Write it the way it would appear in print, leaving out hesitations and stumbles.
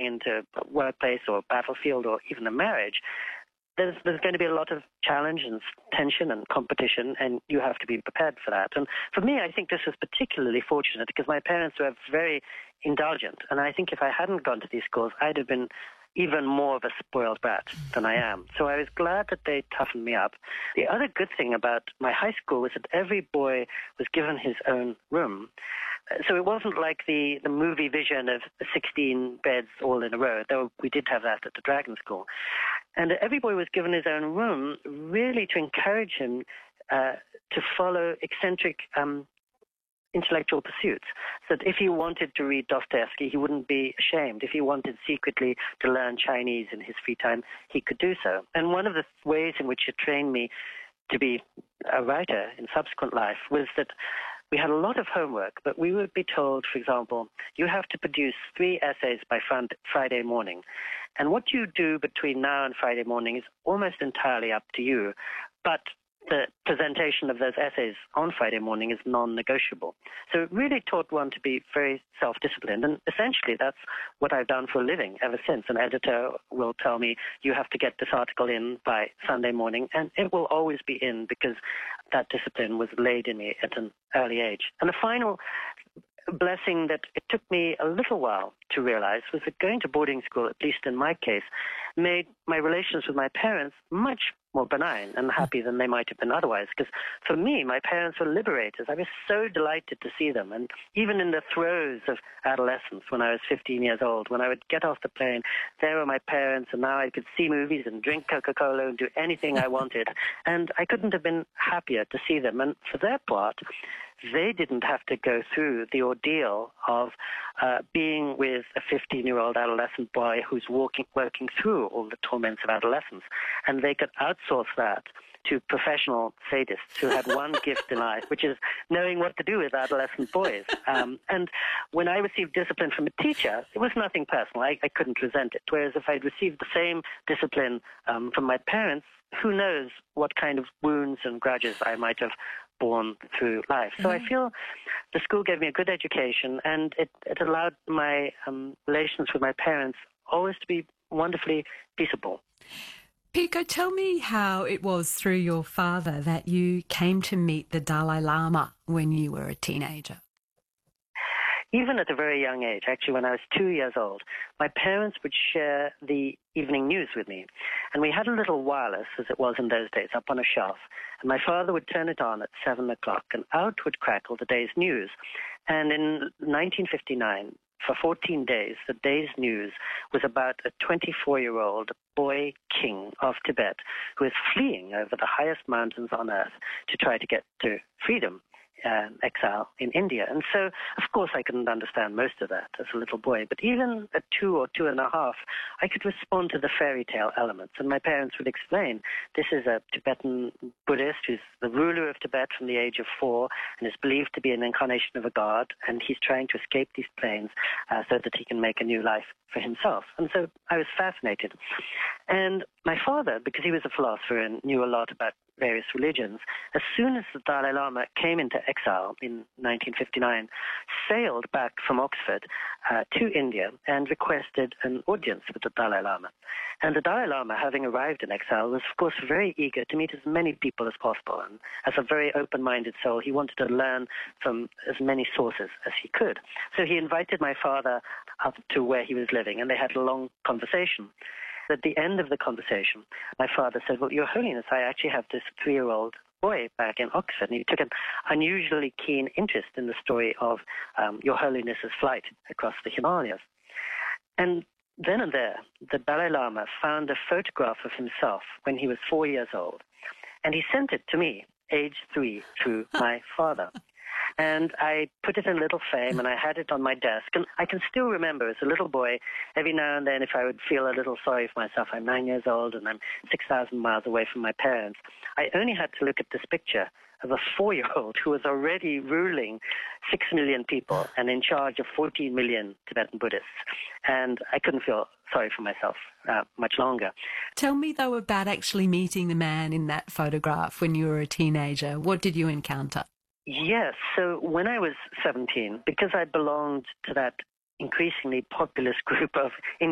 into a workplace or a battlefield or even a marriage, there's going to be a lot of challenge and tension and competition, and you have to be prepared for that. And for me, I think this was particularly fortunate because my parents were very indulgent, and I think if I hadn't gone to these schools, I'd have been even more of a spoiled brat than I am. So I was glad that they toughened me up. The other good thing about my high school was that every boy was given his own room. So it wasn't like the movie vision of 16 beds all in a row, though we did have that at the Dragon School. And every boy was given his own room, really to encourage him to follow eccentric intellectual pursuits. So that if he wanted to read Dostoevsky, he wouldn't be ashamed. If he wanted secretly to learn Chinese in his free time, he could do so. And one of the ways in which it trained me to be a writer in subsequent life was that we had a lot of homework, but we would be told, for example, you have to produce 3 essays by Friday morning. And what you do between now and Friday morning is almost entirely up to you. But the presentation of those essays on Friday morning is non-negotiable. So it really taught one to be very self-disciplined. And essentially that's what I've done for a living ever since. An editor will tell me, you have to get this article in by Sunday morning, and it will always be in because that discipline was laid in me at an early age. And the final blessing that it took me a little while to realize was that going to boarding school, at least in my case, made my relations with my parents much more benign and happy than they might have been otherwise. Because for me, my parents were liberators. I was so delighted to see them. And even in the throes of adolescence, when I was 15 years old, when I would get off the plane, there were my parents, and now I could see movies and drink Coca-Cola and do anything I wanted. And I couldn't have been happier to see them. And for their part, they didn't have to go through the ordeal of being with a 15-year-old adolescent boy who's working through all the torments of adolescence. And they could outsource that to professional sadists who had one gift in life, which is knowing what to do with adolescent boys. And when I received discipline from a teacher, it was nothing personal. I couldn't resent it. Whereas if I'd received the same discipline from my parents, who knows what kind of wounds and grudges I might have born through life. So I feel the school gave me a good education, and it allowed my relations with my parents always to be wonderfully peaceable. Pico, tell me how it was through your father that you came to meet the Dalai Lama when you were a teenager. Even at a very young age, actually when I was 2 years old, my parents would share the evening news with me. And we had a little wireless, as it was in those days, up on a shelf. And my father would turn it on at 7 o'clock, and out would crackle the day's news. And in 1959, for 14 days, the day's news was about a 24-year-old boy king of Tibet who was fleeing over the highest mountains on earth to try to get to freedom. Exile in India. And so, of course, I couldn't understand most of that as a little boy, but even at 2 or 2.5, I could respond to the fairy tale elements. And my parents would explain, this is a Tibetan Buddhist who's the ruler of Tibet from the age of 4 and is believed to be an incarnation of a god, and he's trying to escape these plains so that he can make a new life for himself. And so I was fascinated. And my father, because he was a philosopher and knew a lot about various religions, as soon as the Dalai Lama came into exile in 1959, sailed back from Oxford to India and requested an audience with the Dalai Lama. And the Dalai Lama, having arrived in exile, was, of course, very eager to meet as many people as possible. And as a very open-minded soul, he wanted to learn from as many sources as he could. So he invited my father up to where he was living, and they had a long conversation. At the end of the conversation, my father said, well, Your Holiness, I actually have this 3-year-old boy back in Oxford, and he took an unusually keen interest in the story of Your Holiness's flight across the Himalayas. And then and there, the Dalai Lama found a photograph of himself when he was 4 years old, and he sent it to me, age 3, through my father. And I put it in a little frame, and I had it on my desk. And I can still remember, as a little boy, every now and then, if I would feel a little sorry for myself, I'm 9 years old and I'm 6,000 miles away from my parents, I only had to look at this picture of a 4-year-old who was already ruling 6 million people and in charge of 14 million Tibetan Buddhists. And I couldn't feel sorry for myself much longer. Tell me, though, about actually meeting the man in that photograph when you were a teenager. What did you encounter? Yes. So when I was 17, because I belonged to that increasingly populist group of